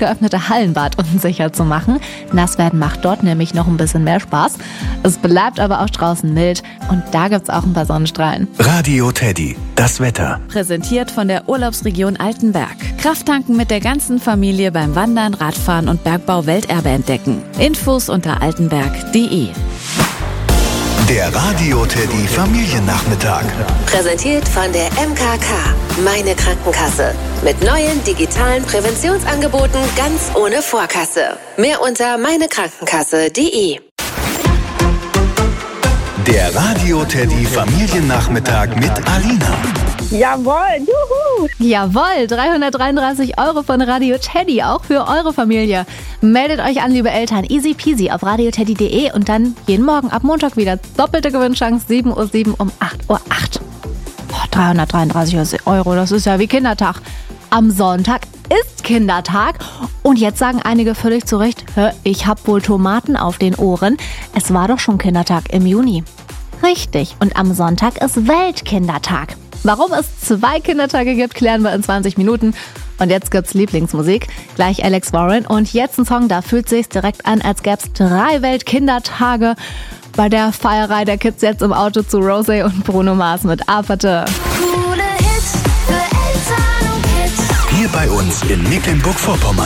geöffnete Hallenbad unsicher zu machen. Nasswerden macht dort nämlich noch ein bisschen mehr Spaß. Es bleibt aber auch draußen mild und da gibt's auch ein paar Sonnenstrahlen. Radio Teddy, das Wetter. Präsentiert von der Urlaubsregion Altenberg. Krafttanken mit der ganzen Familie beim Wandern, Radfahren und Bergbau Welterbe entdecken. Infos unter altenberg.de. Der Radio Teddy Familiennachmittag. Präsentiert von der MKK, meine Krankenkasse. Mit neuen digitalen Präventionsangeboten ganz ohne Vorkasse. Mehr unter meinekrankenkasse.de. Der Radio Teddy Familiennachmittag mit Alina. Jawohl, juhu! Jawohl, 333 € von Radio Teddy, auch für eure Familie. Meldet euch an, liebe Eltern, easy peasy auf radioteddy.de und dann jeden Morgen ab Montag wieder. Doppelte Gewinnchance, 7:07 Uhr um 8:08 Uhr. 333 €, das ist ja wie Kindertag. Am Sonntag ist Kindertag und jetzt sagen einige völlig zu Recht, ich hab wohl Tomaten auf den Ohren. Es war doch schon Kindertag im Juni. Richtig, und am Sonntag ist Weltkindertag. Warum es 2 Kindertage gibt, klären wir in 20 Minuten. Und jetzt gibt's Lieblingsmusik. Gleich Alex Warren. Und jetzt ein Song, da fühlt sich's direkt an, als gäb's 3 Weltkindertage. Bei der Feierei der Kids jetzt im Auto zu Rosé und Bruno Mars mit Aperte. Coole Hits für Eltern und Kids. Hier bei uns in Mecklenburg-Vorpommern.